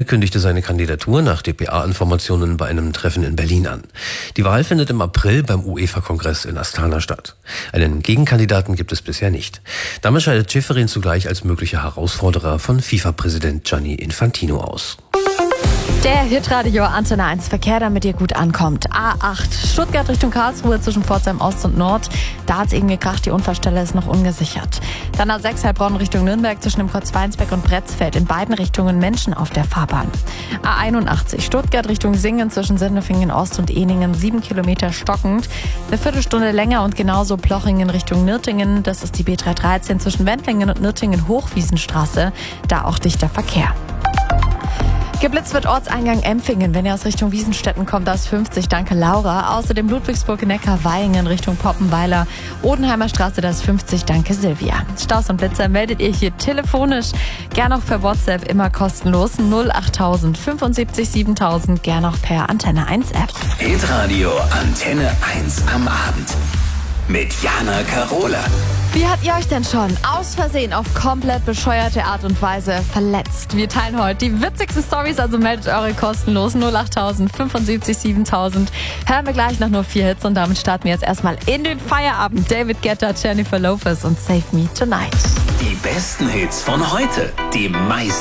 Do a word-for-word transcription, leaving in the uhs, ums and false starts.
kündigte seine Kandidatur nach D P A-Informationen bei einem Treffen in Berlin an. Die Wahl findet im April beim UEFA-Kongress in Astana statt. Einen Gegenkandidaten gibt es bisher nicht. Damit scheidet Ceferin zugleich als möglicher Herausforderer von FIFA-Präsident Gianni Infantino aus. Der Hitradio Antenne eins Verkehr, damit ihr gut ankommt. A acht, Stuttgart Richtung Karlsruhe zwischen Pforzheim Ost und Nord. Da hat es eben gekracht, die Unfallstelle ist noch ungesichert. Dann A sechs Heilbronn Richtung Nürnberg zwischen dem Kreuz Weinsberg und Bretzfeld. In beiden Richtungen Menschen auf der Fahrbahn. A einundachtzig, Stuttgart Richtung Singen zwischen Sindelfingen Ost und Ehningen. Sieben Kilometer stockend. Eine Viertelstunde länger und genauso Plochingen Richtung Nürtingen. Das ist die B dreihundertdreizehn zwischen Wendlingen und Nürtingen Hochwiesenstraße. Da auch dichter Verkehr. Geblitzt wird Ortseingang Empfingen. Wenn ihr aus Richtung Wiesenstetten kommt, da ist fünfzig. Danke, Laura. Außerdem Ludwigsburg-Neckar-Vaihingen Richtung Poppenweiler. Odenheimer Straße, da ist fünfzig. Danke, Silvia. Staus und Blitzer meldet ihr hier telefonisch. Gern auch per WhatsApp, immer kostenlos. null achttausend fünfundsiebzig siebentausend. Gern auch per Antenne eins App. Hitradio Antenne eins am Abend. Mit Jana Karola. Wie habt ihr euch denn schon aus Versehen auf komplett bescheuerte Art und Weise verletzt? Wir teilen heute die witzigsten Storys, also meldet eure kostenlos null achttausend fünfundsiebzig siebentausend. Hören wir gleich noch nur vier Hits und damit starten wir jetzt erstmal in den Feierabend. David Guetta, Jennifer Lopez und Save Me Tonight. Die besten Hits von heute, die meisten